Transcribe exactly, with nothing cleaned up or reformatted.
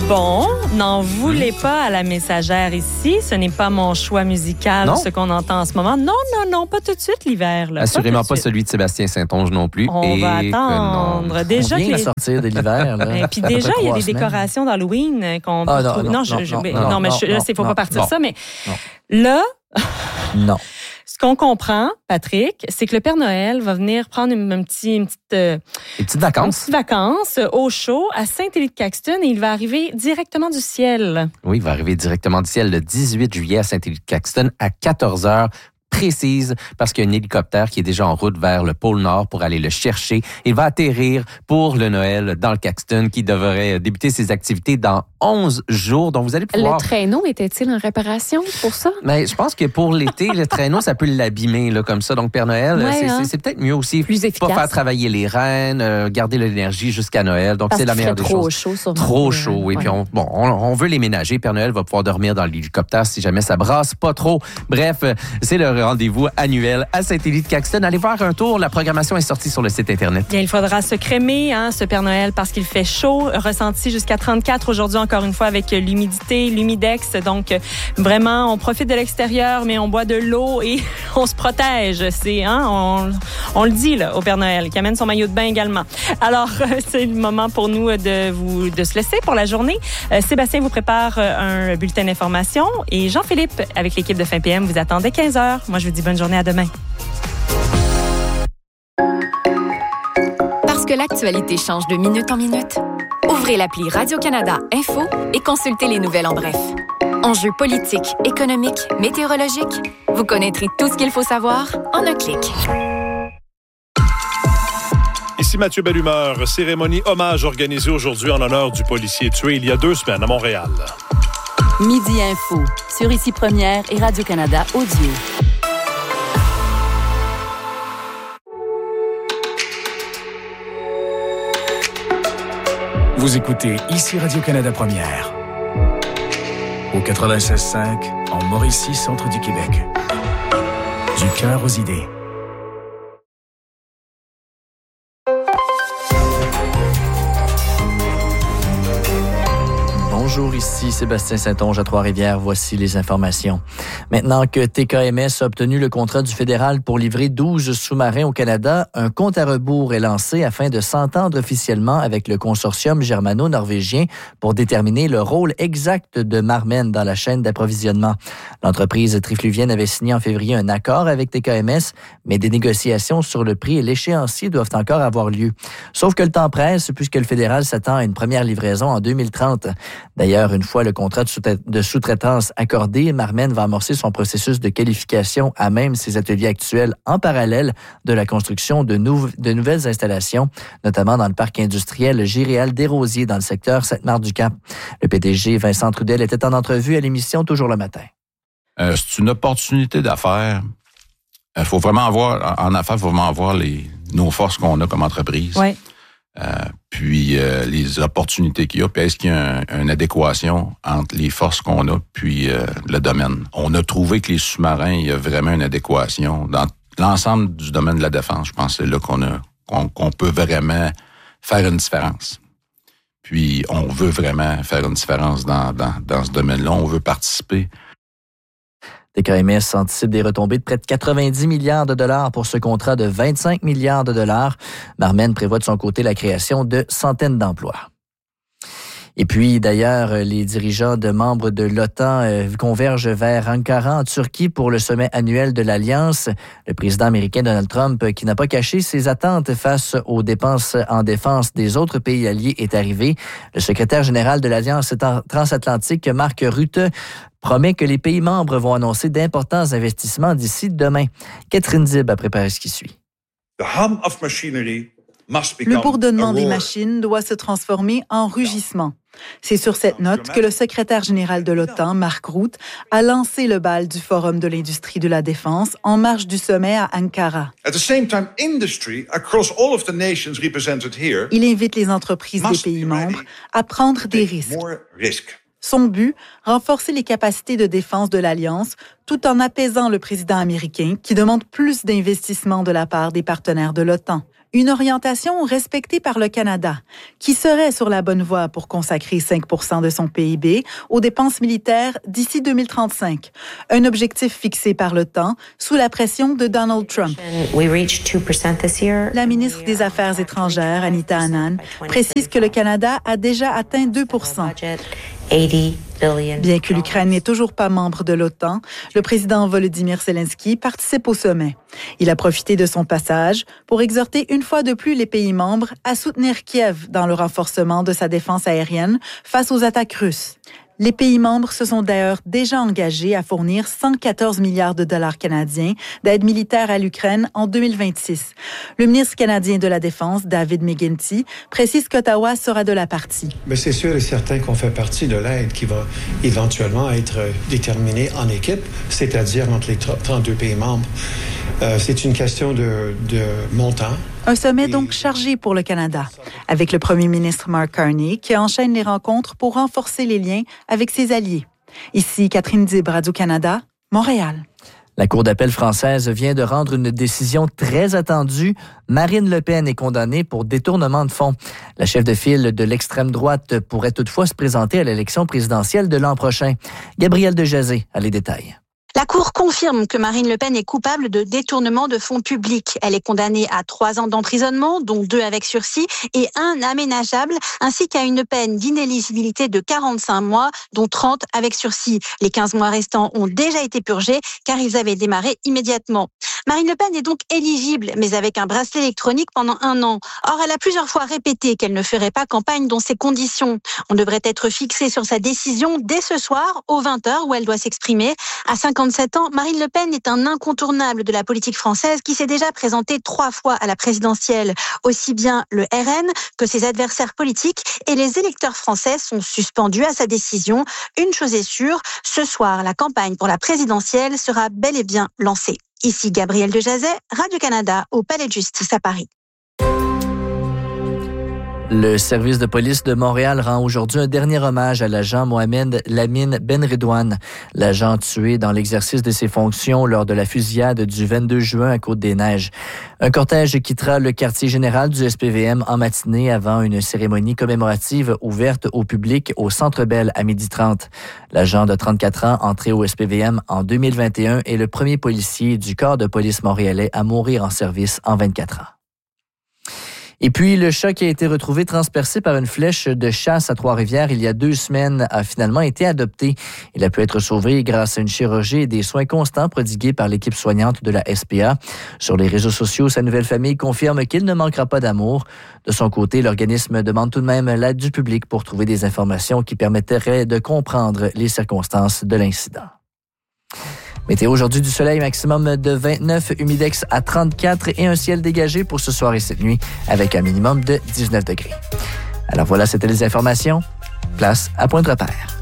Bon, n'en voulez pas à la messagère ici. Ce n'est pas mon choix musical, non? ce qu'on entend en ce moment. Non, non, non, pas tout de suite l'hiver. Là. Assurément pas, pas celui de Sébastien Saint-Onge non plus. On et va attendre. Non. Déjà On vient que de les... sortir de l'hiver. Et puis déjà, il y a des semaines. décorations d'Halloween qu'on ah, peut non, trouver. Non, non, non, je, non, je, non, mais, non, non, mais non, je, là, il faut non, pas partir non, ça. Mais non. là... non. Ce qu'on comprend, Patrick, c'est que le Père Noël va venir prendre une, une, petite, une, petite, euh, Des petites vacances. une petite vacances au chaud à Saint-Élie-de-Caxton et il va arriver directement du ciel. Oui, il va arriver directement du ciel le dix-huit juillet à Saint-Élie-de-Caxton à quatorze heures précise parce qu'il y a un hélicoptère qui est déjà en route vers le pôle Nord pour aller le chercher. Il va atterrir pour le Noël dans le Caxton qui devrait débuter ses activités dans onze jours. Donc, vous allez pouvoir... Le traîneau était-il en réparation pour ça? Mais je pense que pour l'été, le traîneau, ça peut l'abîmer là, comme ça. Donc, Père Noël, ouais, c'est, hein? c'est, c'est peut-être mieux aussi Plus pas efficace. faire travailler les reines, euh, garder l'énergie jusqu'à Noël. Donc, Parce c'est la qu'il meilleure ferait des trop choses. chaud, sûrement. Trop chaud, oui. Ouais. Puis on, bon, on, on veut les ménager. Père Noël va pouvoir dormir dans l'hélicoptère si jamais ça brasse pas trop. Bref, c'est le rendez-vous annuel à Saint-Élie-de-Caxton. Allez voir un tour. La programmation est sortie sur le site Internet. Bien, il faudra se crémer, hein, ce Père Noël, parce qu'il fait chaud. Ressenti jusqu'à trente-quatre aujourd'hui, encore une fois, avec l'humidité, l'humidex. Donc, vraiment, on profite de l'extérieur, mais on boit de l'eau et on se protège. C'est, hein, on, on le dit, là, au Père Noël, qui amène son maillot de bain également. Alors, c'est le moment pour nous de vous, de se laisser pour la journée. Euh, Sébastien vous prépare un bulletin d'information et Jean-Philippe, avec l'équipe de Fin P M, vous attend dès quinze heures. Moi, je vous dis bonne journée, à demain. Parce que l'actualité change de minute en minute, ouvrez l'appli Radio-Canada Info et consultez les nouvelles en bref. Enjeux politiques, économiques, météorologiques, vous connaîtrez tout ce qu'il faut savoir en un clic. Ici Mathieu Bellumeur, cérémonie hommage organisée aujourd'hui en l'honneur du policier tué il y a deux semaines à Montréal. Midi Info, sur Ici Première et Radio-Canada Audio. Vous écoutez Ici Radio-Canada Première. Au quatre-vingt-seize cinq, en Mauricie, centre du Québec. Du cœur aux idées. Bonjour, ici Sébastien Saint-Onge à Trois-Rivières. Voici les informations. Maintenant que T K M S a obtenu le contrat du fédéral pour livrer douze sous-marins au Canada, un compte à rebours est lancé afin de s'entendre officiellement avec le consortium germano-norvégien pour déterminer le rôle exact de Marmen dans la chaîne d'approvisionnement. L'entreprise trifluvienne avait signé en février un accord avec T K M S, mais des négociations sur le prix et l'échéancier doivent encore avoir lieu. Sauf que le temps presse puisque le fédéral s'attend à une première livraison en deux mille trente. D'ailleurs, une fois le contrat de sous-traitance accordé, Marmen va amorcer son processus de qualification à même ses ateliers actuels en parallèle de la construction de, nou- de nouvelles installations, notamment dans le parc industriel Giréal des Rosiers dans le secteur Sainte-Marthe-du-Cap. Le P D G Vincent Trudel était en entrevue à l'émission Toujours le matin. Euh, c'est une opportunité d'affaires. Il euh, faut vraiment avoir, en affaires, il faut vraiment avoir les, nos forces qu'on a comme entreprise. Oui. Euh, puis euh, les opportunités qu'il y a, puis est-ce qu'il y a un, une adéquation entre les forces qu'on a puis euh, le domaine. On a trouvé que les sous-marins, il y a vraiment une adéquation. Dans l'ensemble du domaine de la défense, je pense que c'est là qu'on a qu'on, qu'on peut vraiment faire une différence. Puis on veut vraiment faire une différence dans, dans, dans ce domaine-là. On veut participer. T K M S anticipe des retombées de près de quatre-vingt-dix milliards de dollars pour ce contrat de vingt-cinq milliards de dollars. Marmen prévoit de son côté la création de centaines d'emplois. Et puis, d'ailleurs, les dirigeants de membres de l'OTAN euh, convergent vers Ankara, en Turquie, pour le sommet annuel de l'Alliance. Le président américain Donald Trump, qui n'a pas caché ses attentes face aux dépenses en défense des autres pays alliés, est arrivé. Le secrétaire général de l'Alliance transatlantique, Mark Rutte, promet que les pays membres vont annoncer d'importants investissements d'ici demain. Catherine Dib a préparé ce qui suit. Le bourdonnement des machines doit se transformer en rugissement. C'est sur cette note que le secrétaire général de l'OTAN, Mark Rutte, a lancé le bal du Forum de l'industrie de la défense en marge du sommet à Ankara. Il invite les entreprises des pays membres à prendre des risques. Son but, renforcer les capacités de défense de l'Alliance tout en apaisant le président américain qui demande plus d'investissements de la part des partenaires de l'OTAN. Une orientation respectée par le Canada, qui serait sur la bonne voie pour consacrer cinq pour cent de son P I B aux dépenses militaires d'ici deux mille trente-cinq. Un objectif fixé par l'OTAN sous la pression de Donald Trump. La ministre des Affaires étrangères, Anita Anand, précise que le Canada a déjà atteint deux pour cent. Bien que l'Ukraine n'est toujours pas membre de l'OTAN, le président Volodymyr Zelensky participe au sommet. Il a profité de son passage pour exhorter une fois de plus les pays membres à soutenir Kiev dans le renforcement de sa défense aérienne face aux attaques russes. Les pays membres se sont d'ailleurs déjà engagés à fournir cent quatorze milliards de dollars canadiens d'aide militaire à l'Ukraine en deux mille vingt-six. Le ministre canadien de la Défense, David McGuinty, précise qu'Ottawa sera de la partie. Mais c'est sûr et certain qu'on fait partie de l'aide qui va éventuellement être déterminée en équipe, c'est-à-dire entre les trente-deux pays membres. Euh, c'est une question de, de montant. Un sommet donc chargé pour le Canada, avec le premier ministre Mark Carney qui enchaîne les rencontres pour renforcer les liens avec ses alliés. Ici Catherine Dib, Radio-Canada, Montréal. La Cour d'appel française vient de rendre une décision très attendue. Marine Le Pen est condamnée pour détournement de fonds. La chef de file de l'extrême droite pourrait toutefois se présenter à l'élection présidentielle de l'an prochain. Gabrielle Dejazet a les détails. La Cour confirme que Marine Le Pen est coupable de détournement de fonds publics. Elle est condamnée à trois ans d'emprisonnement, dont deux avec sursis et un aménageable, ainsi qu'à une peine d'inéligibilité de quarante-cinq mois, dont trente avec sursis. Les quinze mois restants ont déjà été purgés car ils avaient démarré immédiatement. Marine Le Pen est donc éligible, mais avec un bracelet électronique pendant un an. Or, elle a plusieurs fois répété qu'elle ne ferait pas campagne dans ces conditions. On devrait être fixé sur sa décision dès ce soir, aux vingt heures, où elle doit s'exprimer. À cinquante-sept ans, Marine Le Pen est un incontournable de la politique française qui s'est déjà présentée trois fois à la présidentielle. Aussi bien le R N que ses adversaires politiques et les électeurs français sont suspendus à sa décision. Une chose est sûre, ce soir, la campagne pour la présidentielle sera bel et bien lancée. Ici Gabrielle Dejazet, Radio-Canada, au Palais de Justice à Paris. Le service de police de Montréal rend aujourd'hui un dernier hommage à l'agent Mohamed Lamine Benredouane, l'agent tué dans l'exercice de ses fonctions lors de la fusillade du vingt-deux juin à Côte-des-Neiges. Un cortège quittera le quartier général du S P V M en matinée avant une cérémonie commémorative ouverte au public au Centre Bell à midi trente. L'agent de trente-quatre ans, entré au S P V M en deux mille vingt et un, est le premier policier du corps de police montréalais à mourir en service en vingt-quatre ans. Et puis, le chat qui a été retrouvé transpercé par une flèche de chasse à Trois-Rivières il y a deux semaines a finalement été adopté. Il a pu être sauvé grâce à une chirurgie et des soins constants prodigués par l'équipe soignante de la S P A. Sur les réseaux sociaux, sa nouvelle famille confirme qu'il ne manquera pas d'amour. De son côté, l'organisme demande tout de même l'aide du public pour trouver des informations qui permettraient de comprendre les circonstances de l'incident. Météo aujourd'hui, du soleil, maximum de vingt-neuf, humidex à trente-quatre et un ciel dégagé pour ce soir et cette nuit avec un minimum de dix-neuf degrés. Alors voilà, c'était les informations. Place à Pointe-Repère.